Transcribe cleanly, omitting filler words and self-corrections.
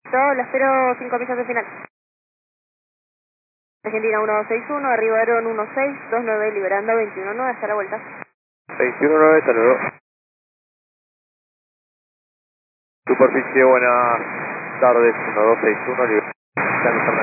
Todo, la espero 5 millas de final. Argentina 1261, arriba Aeron 1629, liberando 219, hasta la vuelta. 219, saludo. Superficie, buenas tardes, 1261, liberando.